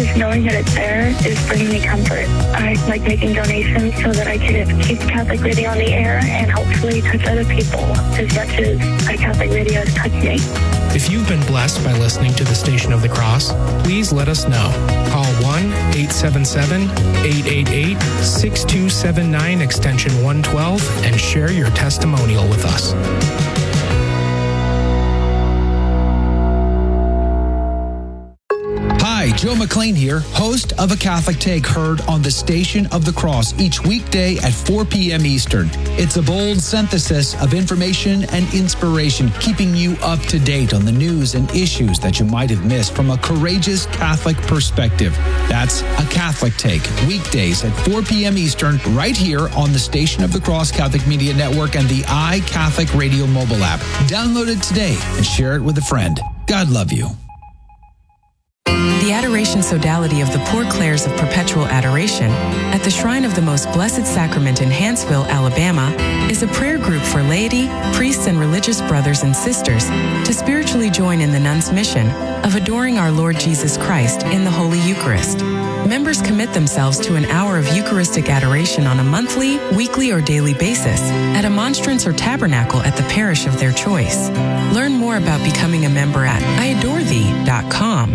just knowing that it's there is bringing me comfort. I like making donations so that I can keep Catholic Radio on the air and hopefully touch other people as much as Catholic Radio has touched me. If you've been blessed by listening to the Station of the Cross, please let us know. Call 1-877-888-6279 extension 112 and share your testimonial with us. Hi, Joe McLean here, host of A Catholic Take, heard on the Station of the Cross each weekday at 4 p.m. Eastern. It's a bold synthesis of information and inspiration, keeping you up to date on the news and issues that you might have missed from a courageous Catholic perspective. That's A Catholic Take, weekdays at 4 p.m. Eastern, right here on the Station of the Cross Catholic Media Network and the iCatholic Radio mobile app. Download it today and share it with a friend. God love you. The Adoration Sodality of the Poor Clares of Perpetual Adoration at the Shrine of the Most Blessed Sacrament in Hanceville, Alabama, is a prayer group for laity, priests, and religious brothers and sisters to spiritually join in the nuns' mission of adoring our Lord Jesus Christ in the Holy Eucharist. Members commit themselves to an hour of Eucharistic adoration on a monthly, weekly, or daily basis at a monstrance or tabernacle at the parish of their choice. Learn more about becoming a member at iadorethee.com.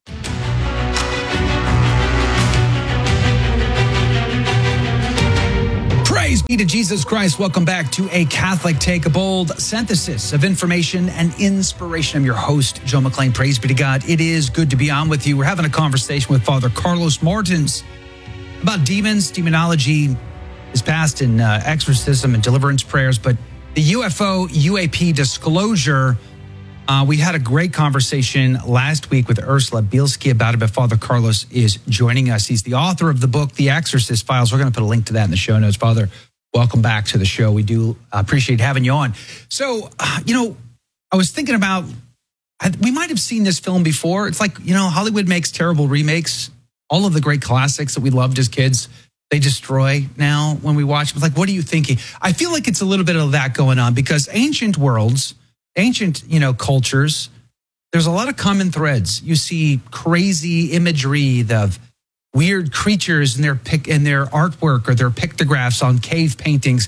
Praise be to Jesus Christ. Welcome back to A Catholic Take, a bold synthesis of information and inspiration. I'm your host, Joe McLean. Praise be to God. It is good to be on with you. We're having a conversation with Father Carlos Martins about demons. Demonology is past in exorcism and deliverance prayers, but the UFO-UAP disclosure, we had a great conversation last week with Ursula Bielski about it, but Father Carlos is joining us. He's the author of the book, The Exorcist Files. We're going to put a link to that in the show notes. Father, welcome back to the show. We do appreciate having you on. So, I was thinking about, we might have seen this film before. It's like, Hollywood makes terrible remakes. All of the great classics that we loved as kids, they destroy now when we watch. It's like, what are you thinking? I feel like it's a little bit of that going on because ancient worlds, ancient, cultures, there's a lot of common threads. You see crazy imagery of weird creatures in their artwork or their pictographs on cave paintings,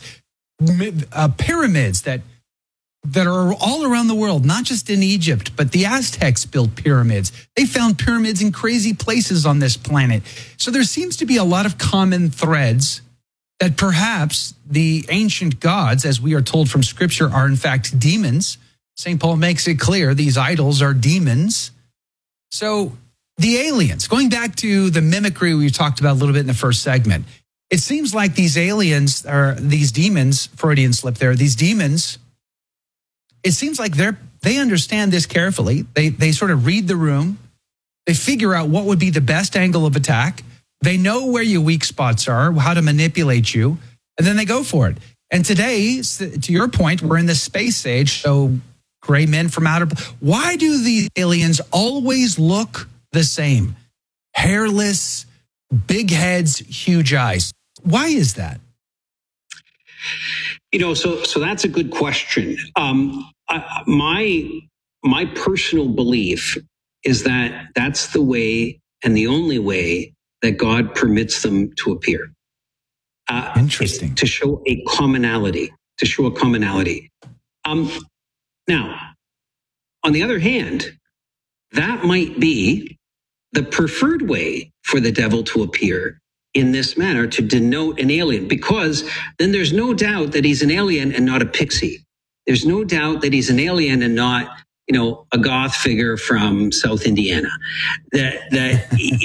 pyramids that are all around the world, not just in Egypt, but the Aztecs built pyramids. They found pyramids in crazy places on this planet. So there seems to be a lot of common threads that perhaps the ancient gods, as we are told from Scripture, are in fact demons. St. Paul makes it clear these idols are demons. So the aliens, going back to the mimicry we talked about a little bit in the first segment, it seems like these aliens are these demons, Freudian slip there, these demons, it seems like they understand this carefully. They sort of read the room. They figure out what would be the best angle of attack. They know where your weak spots are, how to manipulate you, and then they go for it. And today, to your point, we're in the space age, so gray men from outer... Why do these aliens always look the same? Hairless, big heads, huge eyes. Why is that? So that's a good question. My personal belief is that that's the way and the only way that God permits them to appear. Interesting. To show a commonality. Now, on the other hand, that might be the preferred way for the devil to appear in this manner, to denote an alien, because then there's no doubt that he's an alien and not a pixie. There's no doubt that he's an alien and not, a goth figure from South Indiana. The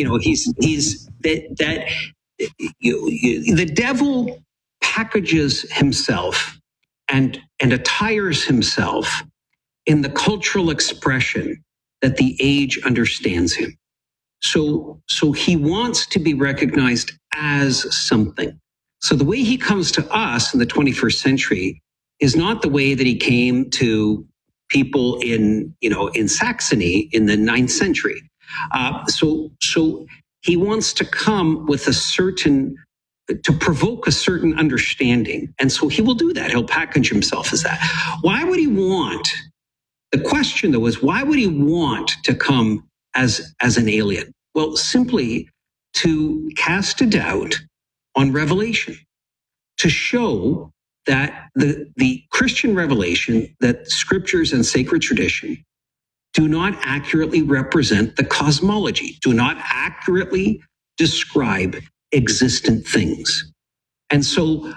devil packages himself and attires himself in the cultural expression that the age understands him. So he wants to be recognized as something. So the way he comes to us in the 21st century is not the way that he came to people in Saxony in the 9th century. So he wants to come with to provoke a certain understanding. And so he will do that. He'll package himself as that. Why would he want? The question though is, why would he want to come as an alien? Well, simply to cast a doubt on revelation, to show that the Christian revelation, that scriptures and sacred tradition do not accurately represent the cosmology, do not accurately describe existent things. And so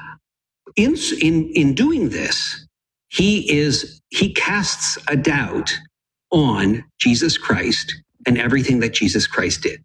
in doing this, he casts a doubt on Jesus Christ and everything that Jesus Christ did.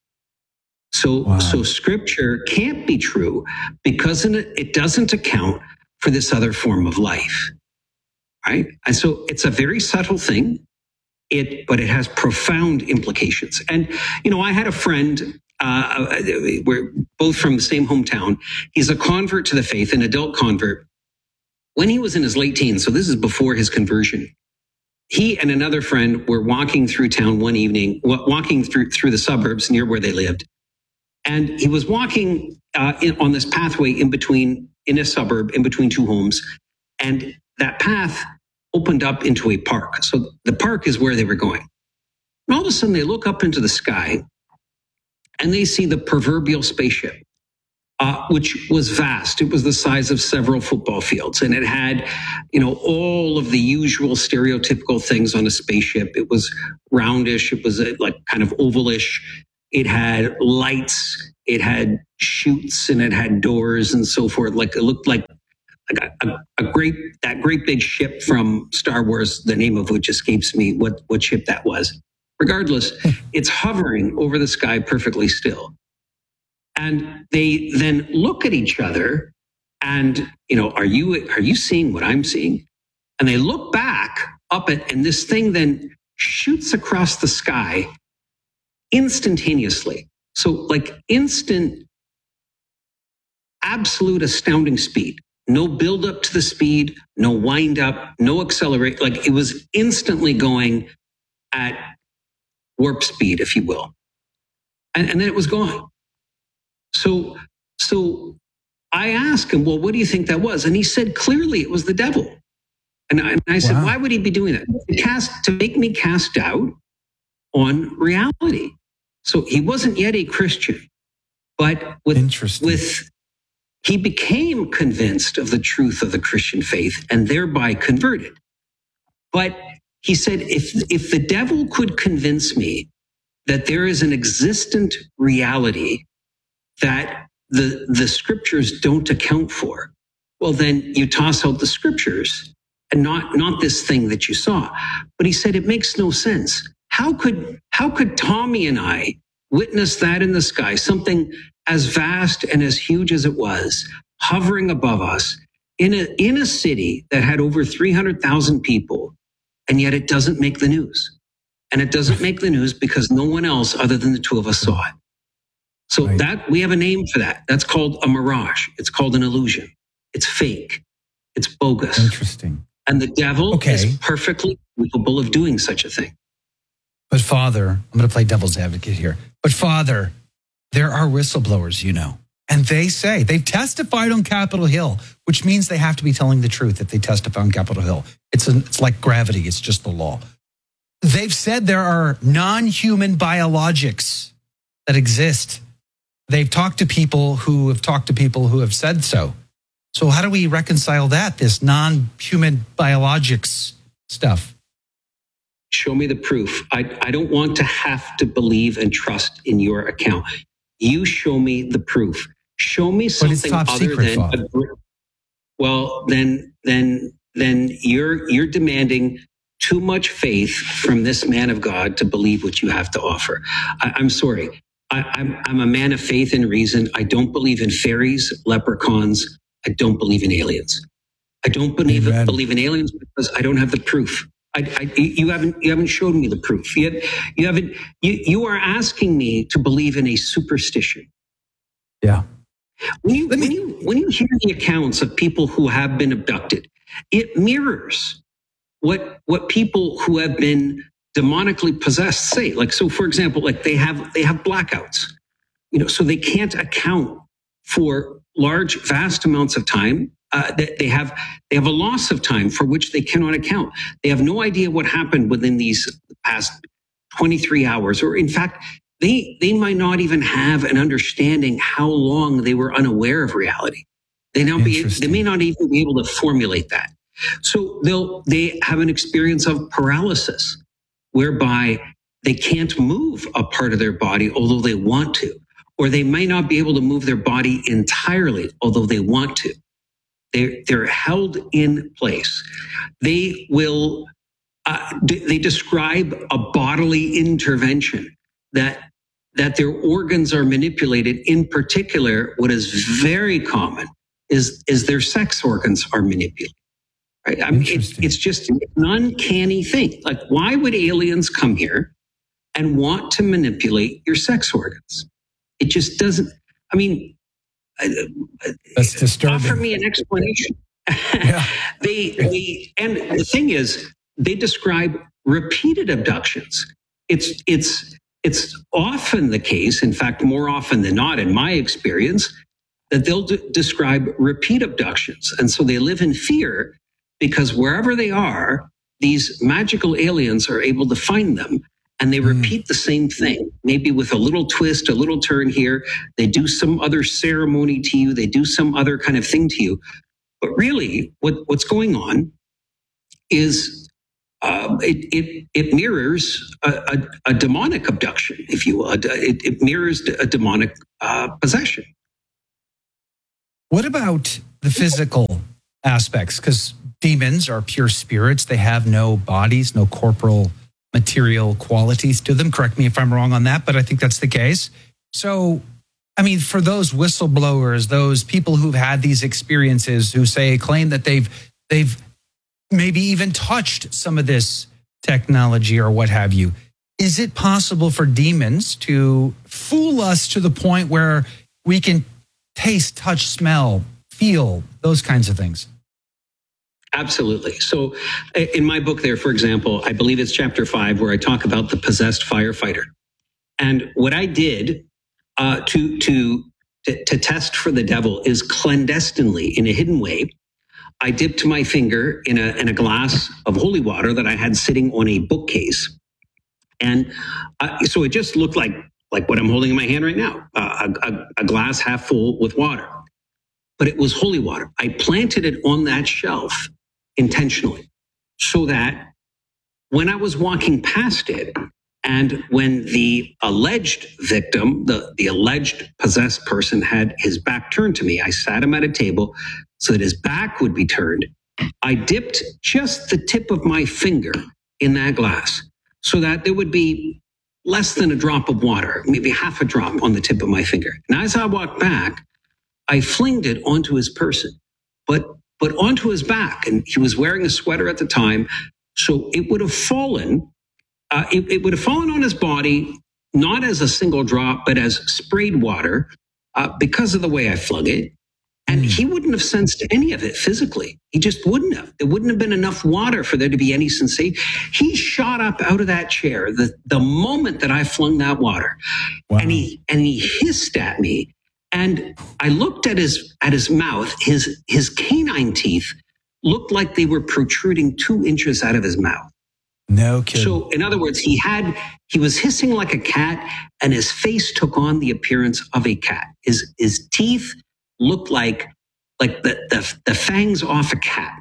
So scripture can't be true because it doesn't account for this other form of life, right? And so it's a very subtle thing, but it has profound implications. And, I had a friend, we're both from the same hometown. He's a convert to the faith, an adult convert. When he was in his late teens, so this is before his conversion, he and another friend were walking through town one evening, walking through the suburbs near where they lived. And he was walking on this pathway in a suburb, in between two homes. And that path opened up into a park. So the park is where they were going. And all of a sudden they look up into the sky and they see the proverbial spaceship, which was vast. It was the size of several football fields. And it had, all of the usual stereotypical things on a spaceship. It was roundish. It was like kind of ovalish. It had lights, it had chutes, and it had doors and so forth. Like it looked like a great big ship from Star Wars, the name of which escapes me what ship that was. Regardless, it's hovering over the sky perfectly still. And they then look at each other and, are you seeing what I'm seeing? And they look back up and this thing then shoots across the sky instantaneously. So like instant, absolute astounding speed. No build up to the speed, no wind up, no accelerate. Like it was instantly going at warp speed, if you will. And then it was gone. So I asked him, well, what do you think that was? And he said, clearly it was the devil. And I said, why would he be doing that? To make me cast doubt on reality. So he wasn't yet a Christian, but he became convinced of the truth of the Christian faith and thereby converted. But he said, if the devil could convince me that there is an existent reality that the scriptures don't account for, well, then you toss out the scriptures and not this thing that you saw. But he said, it makes no sense. How could Tommy and I witness that in the sky, something as vast and as huge as it was, hovering above us in a city that had over 300,000 people, and yet it doesn't make the news. And it doesn't make the news because no one else other than the two of us saw it. So that we have a name for that. That's called a mirage. It's called an illusion. It's fake. It's bogus. Interesting. And the devil is perfectly capable of doing such a thing. But Father, I'm going to play devil's advocate here. But Father, there are whistleblowers, and they say they've testified on Capitol Hill, which means they have to be telling the truth if they testify on Capitol Hill. It's like gravity. It's just the law. They've said there are non-human biologics that exist. They've talked to people who have said so. So how do we reconcile that, this non-human biologics stuff? Show me the proof. I don't want to have to believe and trust in your account. You show me the proof. Show me something other than well, then you're demanding too much faith from this man of God to believe what you have to offer. I'm sorry. I'm a man of faith and reason. I don't believe in fairies, leprechauns. I don't believe in aliens. I don't believe in aliens because I don't have the proof. You haven't showed me the proof. You are asking me to believe in a superstition. Yeah. When you hear the accounts of people who have been abducted, it mirrors what people who have been demonically possessed say. Like, so for example, like they have blackouts, so they can't account for vast amounts of time. They have a loss of time for which they cannot account. They have no idea what happened within these past 23 hours, or in fact, they might not even have an understanding how long they were unaware of reality. They may not even be able to formulate that. So they have an experience of paralysis, whereby they can't move a part of their body, although they want to, or they may not be able to move their body entirely, although they want to. They're held in place. They will. They describe a bodily intervention that their organs are manipulated. In particular, what is very common is their sex organs are manipulated. Right? I mean, it's just an uncanny thing. Like, why would aliens come here and want to manipulate your sex organs? It just doesn't. I mean, that's disturbing. Offer me an explanation. Yeah. And the thing is, they describe repeated abductions. It's often the case, in fact, more often than not, in my experience, that they'll describe repeat abductions. And so they live in fear because wherever they are, these magical aliens are able to find them, and they repeat the same thing, maybe with a little twist, a little turn here. They do some other ceremony to you. They do some other kind of thing to you. But really, what's going on is it mirrors a demonic abduction, if you will. It mirrors a demonic possession. What about the physical aspects? Because demons are pure spirits. They have no bodies, no corporal material qualities to them. Correct me if I'm wrong on that, but I think that's the case. So, I mean, for those whistleblowers, those people who've had these experiences, who claim that they've maybe even touched some of this technology or what have you, is it possible for demons to fool us to the point where we can taste, touch, smell, feel, those kinds of things? Absolutely. So in my book there, for example, I believe it's chapter 5, where I talk about the possessed firefighter. And what I did to test for the devil is clandestinely, in a hidden way, I dipped my finger in a glass of holy water that I had sitting on a bookcase. And so it just looked like what I'm holding in my hand right now, a glass half full with water. But it was holy water. I planted it on that shelf intentionally, so that when I was walking past it, and when the alleged victim, the alleged possessed person, had his back turned to me, I sat him at a table so that his back would be turned. I dipped just the tip of my finger in that glass so that there would be less than a drop of water, maybe half a drop on the tip of my finger. And as I walked back, I flinged it onto his person, but onto his back. And he was wearing a sweater at the time, so it would have fallen. It would have fallen on his body, not as a single drop, but as sprayed water, because of the way I flung it. And he wouldn't have sensed any of it physically. He just wouldn't have. There wouldn't have been enough water for there to be any sensation. He shot up out of that chair the moment that I flung that water. Wow. And he hissed at me. And I looked at his mouth. His canine teeth looked like they were protruding 2 inches out of his mouth. No kidding. So, in other words, he was hissing like a cat, and his face took on the appearance of a cat. His teeth looked like the fangs off a cat.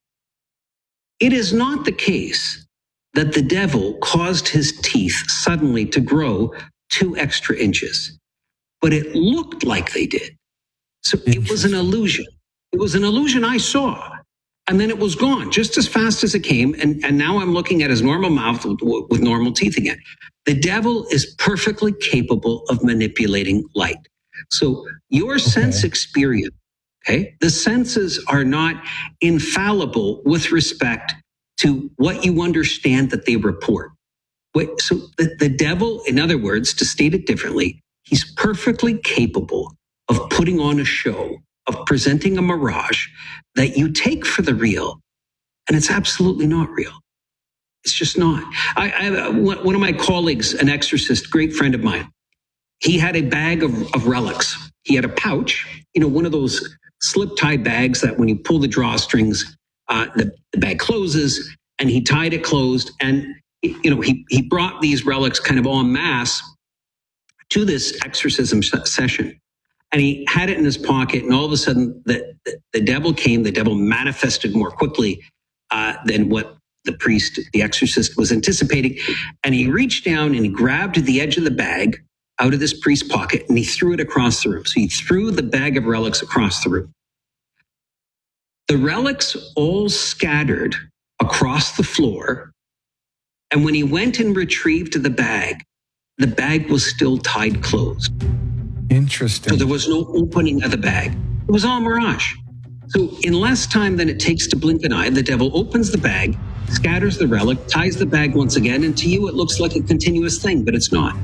It is not the case that the devil caused his teeth suddenly to grow 2 extra inches, but it looked like they did. So it was an illusion. It was an illusion I saw. And then it was gone just as fast as it came. And now I'm looking at his normal mouth with normal teeth again. The devil is perfectly capable of manipulating light. So your sense experience, the senses are not infallible with respect to what you understand that they report. So the devil, in other words, to state it differently, he's perfectly capable of putting on a show, of presenting a mirage that you take for the real, and it's absolutely not real. It's just not. One of my colleagues, an exorcist, great friend of mine, he had a bag of relics. He had a pouch, one of those slip-tie bags that when you pull the drawstrings, the bag closes, and he tied it closed. And, he brought these relics kind of en masse to this exorcism session. And he had it in his pocket, and all of a sudden the devil came. The devil manifested more quickly than what the exorcist was anticipating. And he reached down and he grabbed the edge of the bag out of this priest's pocket, and he threw it across the room. So he threw the bag of relics across the room. The relics all scattered across the floor. And when he went and retrieved the bag was still tied closed. Interesting. So there was no opening of the bag. It was all mirage. So in less time than it takes to blink an eye, the devil opens the bag, scatters the relic, ties the bag once again, and to you it looks like a continuous thing, but it's not.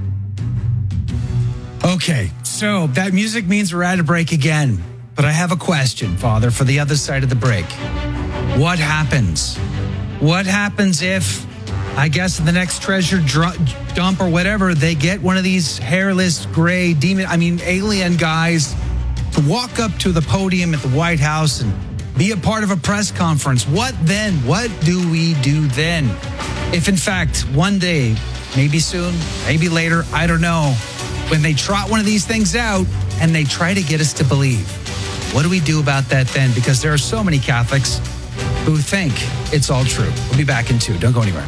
Okay, so that music means we're at a break again. But I have a question, Father, for the other side of the break. What happens? What happens if, I guess, in the next treasure dump or whatever, they get one of these hairless, gray, alien guys to walk up to the podium at the White House and be a part of a press conference? What then? What do we do then? If, in fact, one day, maybe soon, maybe later, I don't know, when they trot one of these things out and they try to get us to believe, what do we do about that then? Because there are so many Catholics who think it's all true. We'll be back in 2. Don't go anywhere.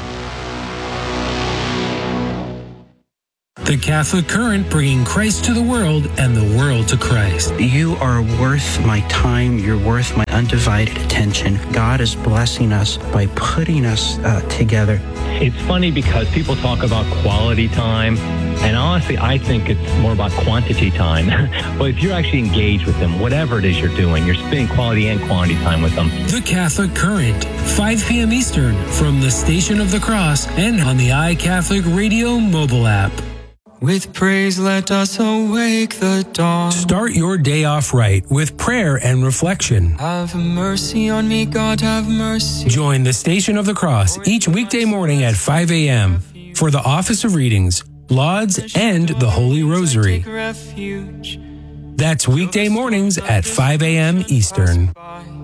The Catholic Current, bringing Christ to the world and the world to Christ. You are worth my time. You're worth my undivided attention. God is blessing us by putting us together. It's funny because people talk about quality time, and honestly, I think it's more about quantity time. But if you're actually engaged with them, whatever it is you're doing, you're spending quality and quantity time with them. The Catholic Current, 5 p.m. Eastern, from the Station of the Cross and on the iCatholic Radio mobile app. With praise, let us awake the dawn. Start your day off right with prayer and reflection. Have mercy on me, God, have mercy. Join the Station of the Cross each weekday morning at 5 a.m. for the Office of Readings, Lauds, and the Holy Rosary. That's weekday mornings at 5 a.m. Eastern.